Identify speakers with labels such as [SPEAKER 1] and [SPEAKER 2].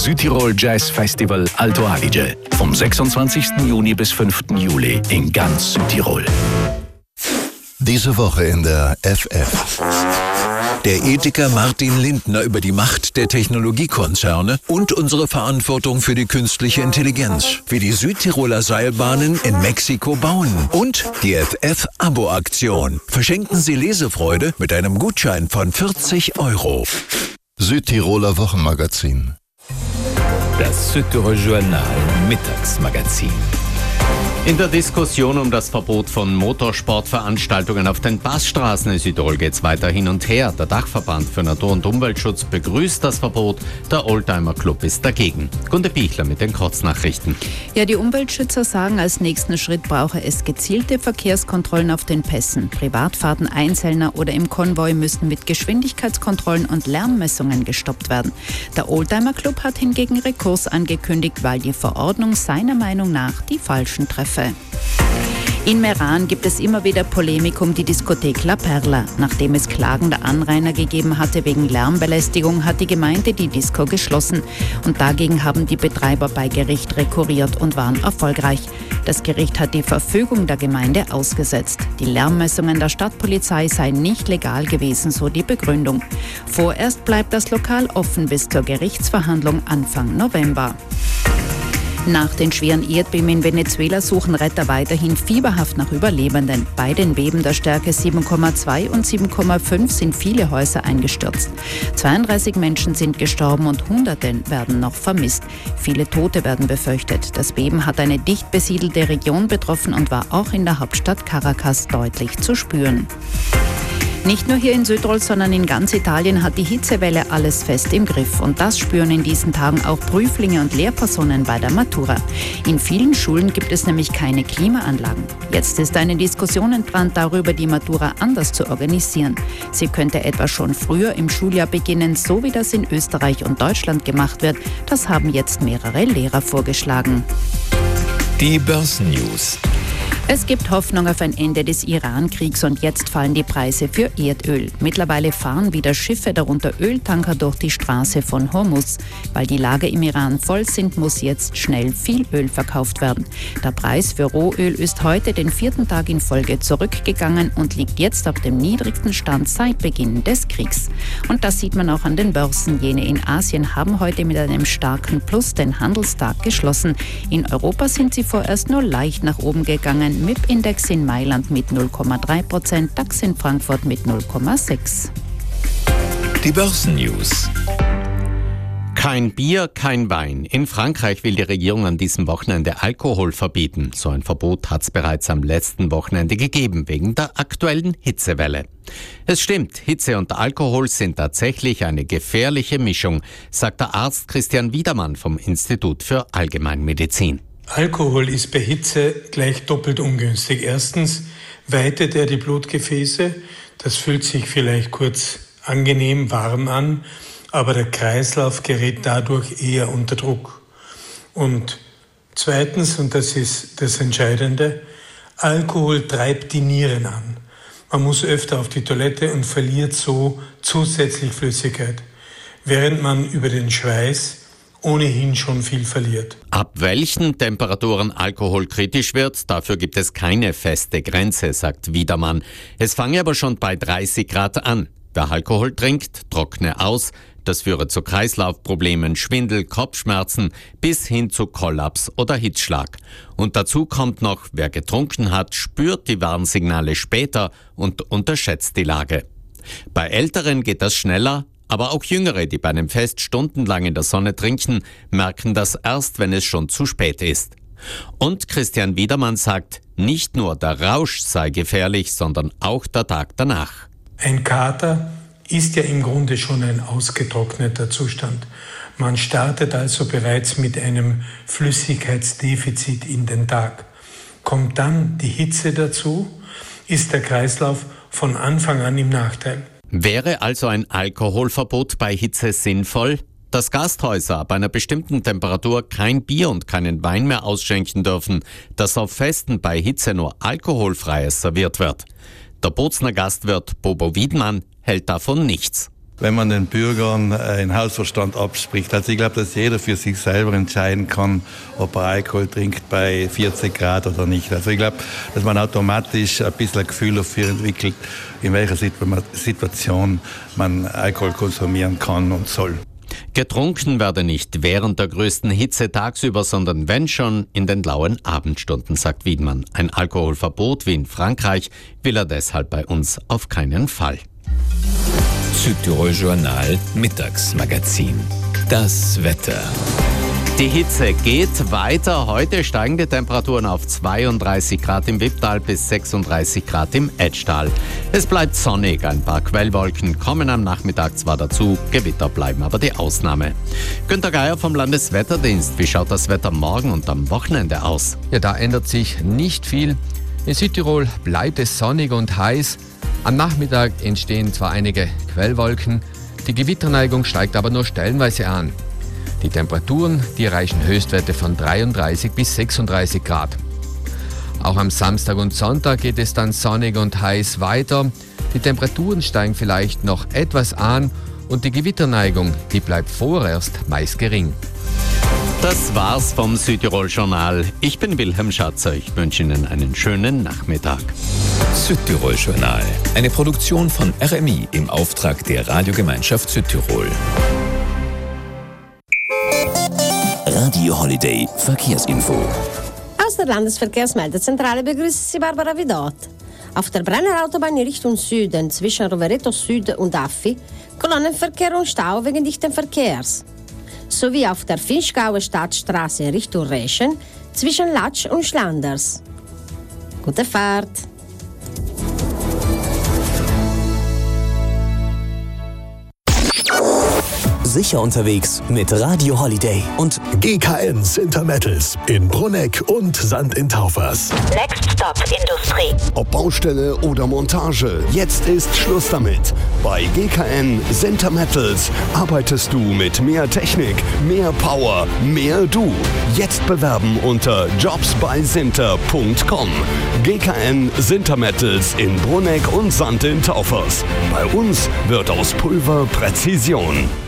[SPEAKER 1] Südtirol Jazz Festival Alto Adige. Vom 26. Juni bis 5. Juli in ganz Südtirol.
[SPEAKER 2] Diese Woche in der FF. Der Ethiker Martin Lindner über die Macht der Technologiekonzerne und unsere Verantwortung für die künstliche Intelligenz, wie die Südtiroler Seilbahnen in Mexiko bauen und die FF-Abo-Aktion. Verschenken Sie Lesefreude mit einem Gutschein von 40 €.
[SPEAKER 3] Südtiroler Wochenmagazin.
[SPEAKER 4] Das Südtirol Journal Mittagsmagazin. In der Diskussion um das Verbot von Motorsportveranstaltungen auf den Passstraßen in Südtirol geht es weiter hin und her. Der Dachverband für Natur- und Umweltschutz begrüßt das Verbot, der Oldtimer Club ist dagegen. Gunde Bichler mit den Kurznachrichten.
[SPEAKER 5] Ja, die Umweltschützer sagen, als nächsten Schritt brauche es gezielte Verkehrskontrollen auf den Pässen. Privatfahrten einzelner oder im Konvoi müssen mit Geschwindigkeitskontrollen und Lärmmessungen gestoppt werden. Der Oldtimer Club hat hingegen Rekurs angekündigt, weil die Verordnung seiner Meinung nach die falschen treffe. In Meran gibt es immer wieder Polemik um die Diskothek La Perla. Nachdem es Klagen der Anrainer gegeben hatte wegen Lärmbelästigung, hat die Gemeinde die Disco geschlossen. Und dagegen haben die Betreiber bei Gericht rekurriert und waren erfolgreich. Das Gericht hat die Verfügung der Gemeinde ausgesetzt. Die Lärmmessungen der Stadtpolizei seien nicht legal gewesen, so die Begründung. Vorerst bleibt das Lokal offen bis zur Gerichtsverhandlung Anfang November. Nach den schweren Erdbeben in Venezuela suchen Retter weiterhin fieberhaft nach Überlebenden. Bei den Beben der Stärke 7,2 und 7,5 sind viele Häuser eingestürzt. 32 Menschen sind gestorben und Hunderte werden noch vermisst. Viele Tote werden befürchtet. Das Beben hat eine dicht besiedelte Region betroffen und war auch in der Hauptstadt Caracas deutlich zu spüren. Nicht nur hier in Südtirol, sondern in ganz Italien hat die Hitzewelle alles fest im Griff. Und das spüren in diesen Tagen auch Prüflinge und Lehrpersonen bei der Matura. In vielen Schulen gibt es nämlich keine Klimaanlagen. Jetzt ist eine Diskussion entbrannt darüber, die Matura anders zu organisieren. Sie könnte etwa schon früher im Schuljahr beginnen, so wie das in Österreich und Deutschland gemacht wird. Das haben jetzt mehrere Lehrer vorgeschlagen.
[SPEAKER 4] Die Börsennews.
[SPEAKER 5] Es gibt Hoffnung auf ein Ende des Iran-Kriegs und jetzt fallen die Preise für Erdöl. Mittlerweile fahren wieder Schiffe, darunter Öltanker, durch die Straße von Hormuz. Weil die Lager im Iran voll sind, muss jetzt schnell viel Öl verkauft werden. Der Preis für Rohöl ist heute den 4. Tag in Folge zurückgegangen und liegt jetzt auf dem niedrigsten Stand seit Beginn des Kriegs. Und das sieht man auch an den Börsen. Jene in Asien haben heute mit einem starken Plus den Handelstag geschlossen. In Europa sind sie vorerst nur leicht nach oben gegangen. MIP-Index in Mailand mit 0,3%, DAX in Frankfurt mit 0,6%.
[SPEAKER 4] Die Börsennews. Kein Bier, kein Wein. In Frankreich will die Regierung an diesem Wochenende Alkohol verbieten. So ein Verbot hat es bereits am letzten Wochenende gegeben, wegen der aktuellen Hitzewelle. Es stimmt, Hitze und Alkohol sind tatsächlich eine gefährliche Mischung, sagt der Arzt Christian Wiedermann vom Institut für Allgemeinmedizin.
[SPEAKER 6] Alkohol ist bei Hitze gleich doppelt ungünstig. Erstens weitet er die Blutgefäße. Das fühlt sich vielleicht kurz angenehm warm an, aber der Kreislauf gerät dadurch eher unter Druck. Und zweitens, und das ist das Entscheidende, Alkohol treibt die Nieren an. Man muss öfter auf die Toilette und verliert so zusätzlich Flüssigkeit, während man über den Schweiß ohnehin schon viel verliert.
[SPEAKER 4] Ab welchen Temperaturen Alkohol kritisch wird, dafür gibt es keine feste Grenze, sagt Wiedermann. Es fange aber schon bei 30 Grad an. Wer Alkohol trinkt, trockne aus. Das führe zu Kreislaufproblemen, Schwindel, Kopfschmerzen bis hin zu Kollaps oder Hitzschlag. Und dazu kommt noch, wer getrunken hat, spürt die Warnsignale später und unterschätzt die Lage. Bei Älteren geht das schneller, aber auch Jüngere, die bei einem Fest stundenlang in der Sonne trinken, merken das erst, wenn es schon zu spät ist. Und Christian Wiedermann sagt, nicht nur der Rausch sei gefährlich, sondern auch der Tag danach.
[SPEAKER 6] Ein Kater ist ja im Grunde schon ein ausgetrockneter Zustand. Man startet also bereits mit einem Flüssigkeitsdefizit in den Tag. Kommt dann die Hitze dazu, ist der Kreislauf von Anfang an im Nachteil.
[SPEAKER 4] Wäre also ein Alkoholverbot bei Hitze sinnvoll? Dass Gasthäuser ab einer bestimmten Temperatur kein Bier und keinen Wein mehr ausschenken dürfen, dass auf Festen bei Hitze nur Alkoholfreies serviert wird. Der Bozner Gastwirt Bobo Wiedmann hält davon nichts.
[SPEAKER 7] wenn man den Bürgern einen Hausverstand abspricht. Also ich glaube, dass jeder für sich selber entscheiden kann, ob er Alkohol trinkt bei 40 Grad oder nicht. Also ich glaube, dass man automatisch ein bisschen ein Gefühl dafür entwickelt, in welcher Situation man Alkohol konsumieren kann und soll.
[SPEAKER 4] Getrunken werde nicht während der größten Hitze tagsüber, sondern wenn schon in den lauen Abendstunden, sagt Wiedmann. Ein Alkoholverbot wie in Frankreich will er deshalb bei uns auf keinen Fall.
[SPEAKER 1] Südtirol Journal Mittagsmagazin. Das Wetter.
[SPEAKER 4] Die Hitze geht weiter. Heute steigen die Temperaturen auf 32 Grad im Wipptal bis 36 Grad im Etschtal. Es bleibt sonnig, ein paar Quellwolken kommen am Nachmittag zwar dazu, Gewitter bleiben aber die Ausnahme. Günter Geier vom Landeswetterdienst, wie schaut das Wetter morgen und am Wochenende aus?
[SPEAKER 8] Ja, da ändert sich nicht viel. In Südtirol bleibt es sonnig und heiß. Am Nachmittag entstehen zwar einige Quellwolken, die Gewitterneigung steigt aber nur stellenweise an. Die Temperaturen, die erreichen Höchstwerte von 33 bis 36 Grad. Auch am Samstag und Sonntag geht es dann sonnig und heiß weiter. Die Temperaturen steigen vielleicht noch etwas an und die Gewitterneigung, die bleibt vorerst meist gering.
[SPEAKER 4] Das war's vom Südtirol Journal. Ich bin Wilhelm Schatzer. Ich wünsche Ihnen einen schönen Nachmittag.
[SPEAKER 1] Südtirol Journal. Eine Produktion von RMI im Auftrag der Radiogemeinschaft Südtirol. Radio Holiday Verkehrsinfo.
[SPEAKER 9] Aus der Landesverkehrsmeldezentrale begrüßt Sie Barbara Vidot. Auf der Brenner Autobahn in Richtung Süden zwischen Rovereto Süd und Affi Kolonnenverkehr und Stau wegen dichten Verkehrs. Sowie auf der Vinschgauer Stadtstraße in Richtung Reschen zwischen Latsch und Schlanders. Gute Fahrt!
[SPEAKER 10] Sicher unterwegs mit Radio Holiday und
[SPEAKER 11] GKN Sintermettels in Brunegg und St. in Taufers.
[SPEAKER 12] Next Stop Industrie.
[SPEAKER 11] Ob Baustelle oder Montage, jetzt ist Schluss damit. Bei GKN Sintermettels arbeitest du mit mehr Technik, mehr Power, mehr du. Jetzt bewerben unter jobsbysinter.com. GKN Sintermettels in Brunegg und St. in Taufers. Bei uns wird aus Pulver Präzision.